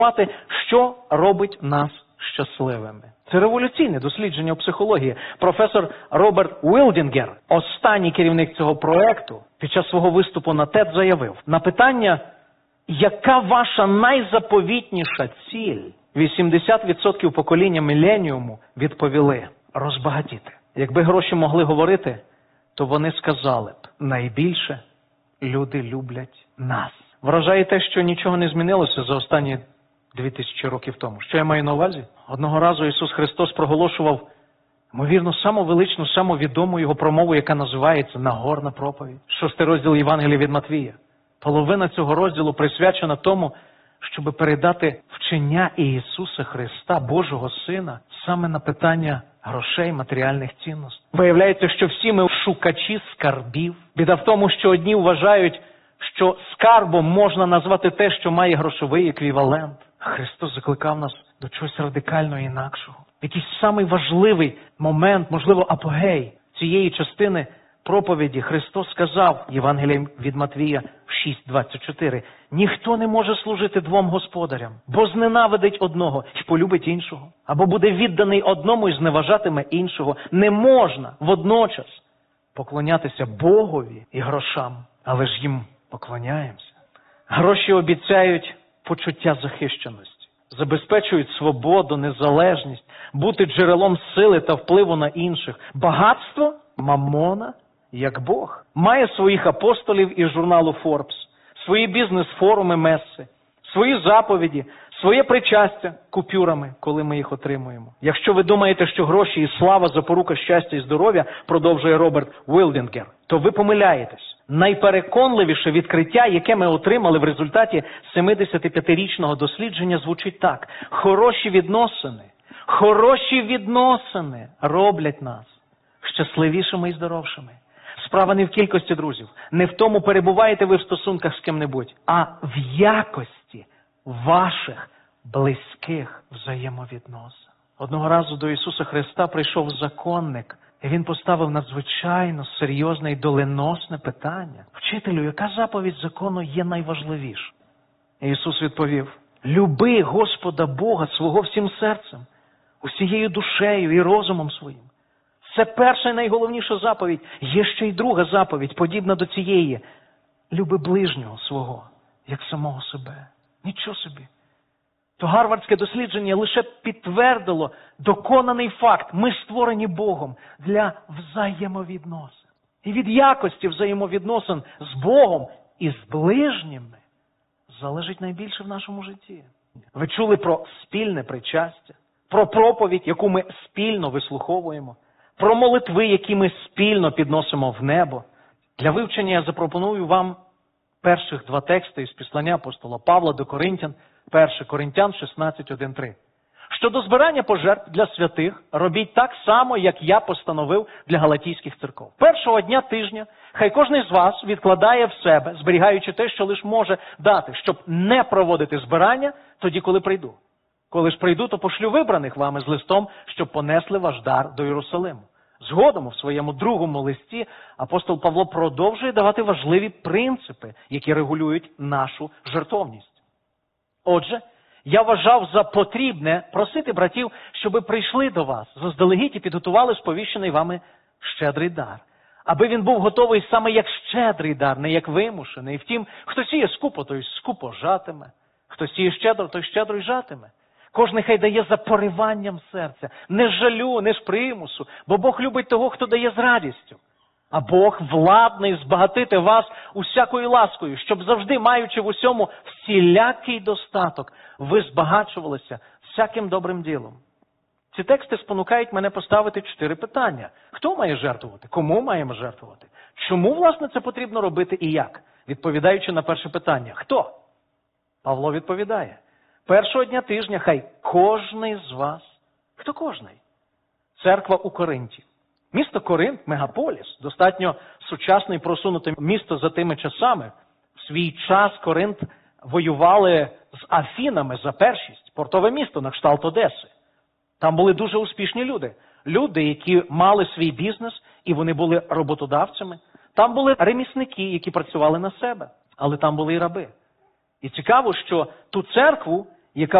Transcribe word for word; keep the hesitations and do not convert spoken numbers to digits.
що робить нас щасливими. Це революційне дослідження у психології. Професор Роберт Уілдінгер, останній керівник цього проекту, під час свого виступу на тед заявив, на питання, яка ваша найзаповітніша ціль, вісімдесят відсотків покоління міленіуму відповіли – розбагатіти. Якби гроші могли говорити, то вони сказали б, найбільше люди люблять нас. Вражає те, що нічого не змінилося за останні дві тисячі років тому. Що я маю на увазі? Одного разу Ісус Христос проголошував, ймовірно, саму величну, саму відому його промову, яка називається «Нагорна проповідь». Шостий розділ Євангелія від Матвія. Половина цього розділу присвячена тому, щоб передати вчення Ісуса Христа, Божого Сина, саме на питання грошей, матеріальних цінностей. Виявляється, що всі ми шукачі скарбів. Біда в тому, що одні вважають, що скарбом можна назвати те, що має грошовий еквівалент. Христос закликав нас до чогось радикально інакшого. Якийсь самий важливий момент, можливо, апогей цієї частини проповіді Христос сказав, Євангеліє від Матвія шість двадцять чотири, «Ніхто не може служити двом господарям, бо зненавидить одного і полюбить іншого, або буде відданий одному і зневажатиме іншого. Не можна водночас поклонятися Богові і грошам, але ж їм поклоняємося». Гроші обіцяють почуття захищеності, забезпечують свободу, незалежність, бути джерелом сили та впливу на інших. Багатство, мамона, як Бог, має своїх апостолів із журналу Forbes, свої бізнес-форуми, меси, свої заповіді, своє причастя купюрами, коли ми їх отримуємо. Якщо ви думаєте, що гроші і слава запорука щастя і здоров'я, продовжує Роберт Уілдінгер, то ви помиляєтесь. Найпереконливіше відкриття, яке ми отримали в результаті семидесятип'ятирічного дослідження, звучить так. Хороші відносини, хороші відносини роблять нас щасливішими і здоровшими. Справа не в кількості друзів, не в тому, перебуваєте ви в стосунках з ким-небудь, а в якості ваших близьких взаємовідносин. Одного разу до Ісуса Христа прийшов законник, і він поставив надзвичайно серйозне і доленосне питання. «Вчителю, яка заповідь закону є найважливіша?» І Ісус відповів, «Люби Господа Бога свого всім серцем, усією душею і розумом своїм». Це перша і найголовніша заповідь. Є ще й друга заповідь, подібна до цієї. Люби ближнього свого, як самого себе. Нічого собі. То гарвардське дослідження лише підтвердило доконаний факт. Ми створені Богом для взаємовідносин. І від якості взаємовідносин з Богом і з ближніми залежить найбільше в нашому житті. Ви чули про спільне причастя, про проповідь, яку ми спільно вислуховуємо, про молитви, які ми спільно підносимо в небо. Для вивчення я запропоную вам перших два тексти із післання апостола Павла до Коринтян, перше Коринтян шістнадцять один три. «Щодо збирання пожертв для святих, робіть так само, як я постановив для галатійських церков. Першого дня тижня хай кожен з вас відкладає в себе, зберігаючи те, що лише може дати, щоб не проводити збирання тоді, коли прийду. Коли ж прийду, то пошлю вибраних вами з листом, щоб понесли ваш дар до Єрусалиму». Згодом у своєму другому листі апостол Павло продовжує давати важливі принципи, які регулюють нашу жертовність. Отже, я вважав за потрібне просити братів, щоби прийшли до вас, заздалегідь і підготували сповіщений вами щедрий дар. Аби він був готовий саме як щедрий дар, не як вимушений. Втім, хто сіє скупо, той скупо жатиме. Хто сіє щедро, той щедро й жатиме. Кожен хай дає за пориванням серця, не з жалю, не з примусу, бо Бог любить того, хто дає з радістю. А Бог владний збагатити вас усякою ласкою, щоб завжди, маючи в усьому всілякий достаток, ви збагачувалися всяким добрим ділом. Ці тексти спонукають мене поставити чотири питання. Хто має жертвувати? Кому маємо жертвувати? Чому, власне, це потрібно робити і як? Відповідаючи на перше питання. Хто? Павло відповідає. Першого дня тижня хай кожний з вас. Хто кожний? Церква у Коринті. Місто Коринт, мегаполіс, достатньо сучасне і просунуте місто за тими часами. В свій час Коринт воювали з Афінами за першість. Портове місто на кшталт Одеси. Там були дуже успішні люди. Люди, які мали свій бізнес, і вони були роботодавцями. Там були ремісники, які працювали на себе. Але там були і раби. І цікаво, що ту церкву, яка